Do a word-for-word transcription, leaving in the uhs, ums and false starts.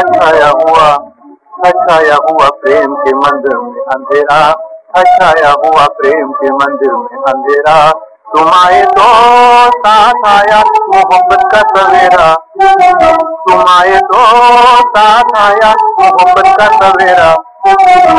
छाया हुआ छाया हुआ प्रेम के मंदिर में अंधेरा, छाया हुआ प्रेम के मंदिर में अंधेरा। तुम आए तो साथ आया मोहब्बत का सवेरा, तुम आए तो साथ आया मोहब्बत का सवेरा।